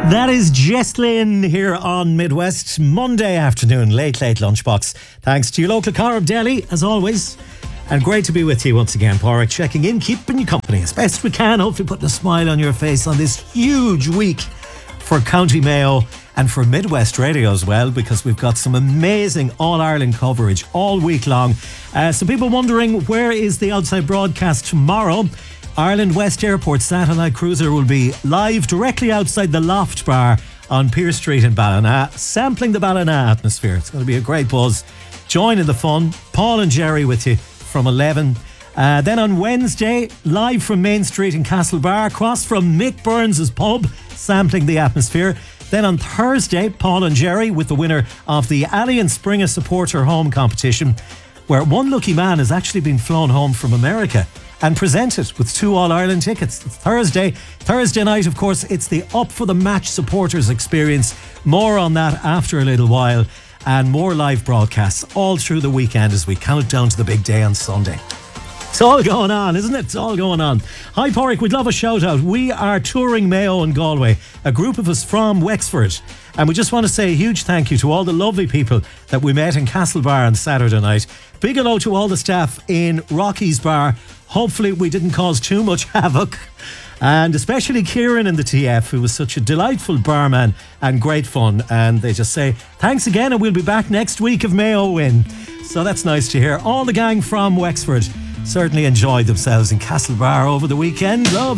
That is Jess Lynn here on Midwest Monday afternoon, late lunchbox. Thanks to your local Corrib Deli, as always. And great to be with you once again, Porrick, checking in, keeping you company as best we can. Hopefully putting a smile on your face on this huge week for County Mayo and for Midwest Radio as well, because we've got some amazing All-Ireland coverage all week long. Some people wondering, where is the outside broadcast tomorrow? Ireland West Airport Satellite Cruiser will be live directly outside the Loft Bar on Pearse Street in Ballina, sampling the Ballina atmosphere. It's going to be a great buzz. Join in the fun. Paul and Jerry with you from 11. Then on Wednesday, live from Main Street in Castlebar, across from Mick Burns' pub, sampling the atmosphere. Then on Thursday, Paul and Jerry with the winner of the Allianz Springer Supporter Home Competition, where one lucky man has actually been flown home from America and presented with 2 All-Ireland tickets. It's Thursday night, of course. It's the Up for the Match supporters experience. More on that after a little while, and more live broadcasts all through the weekend as we count down to the big day on Sunday. It's all going on, isn't it? It's all going on. Hi, Porrick, we'd love a shout out. We are touring Mayo and Galway, a group of us from Wexford. And we just want to say a huge thank you to all the lovely people that we met in Castlebar on Saturday night. Big hello to all the staff in Rocky's Bar. Hopefully we didn't cause too much havoc. And especially Kieran in the TF, who was such a delightful barman and great fun. And they just say, thanks again, and we'll be back next week if Mayo win. So that's nice to hear. All the gang from Wexford certainly enjoyed themselves in Castlebar over the weekend. Love.